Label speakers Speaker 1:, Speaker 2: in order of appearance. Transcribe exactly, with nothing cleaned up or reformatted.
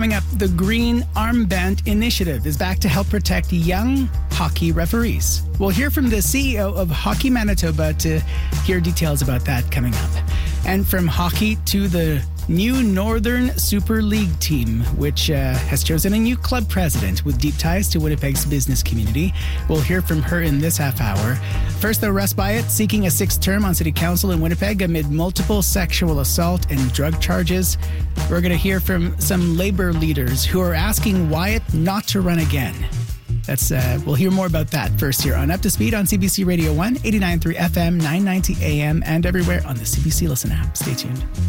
Speaker 1: Coming up, the Green Armband Initiative is back to help protect young hockey referees. We'll hear from the C E O of Hockey Manitoba to hear details about that coming up. And from hockey to the new Northern Super League team, which uh, has chosen a new club president with deep ties to Winnipeg's business community. We'll hear from her in this half hour. First, though, Russ Byatt seeking a sixth term on City Council in Winnipeg amid multiple sexual assault and drug charges. We're going to hear from some labor leaders who are asking Wyatt not to run again. That's uh, we'll hear more about that first here on Up to Speed on C B C Radio one, eighty-nine point three F M, nine ninety A M, and everywhere on the C B C Listen app. Stay tuned.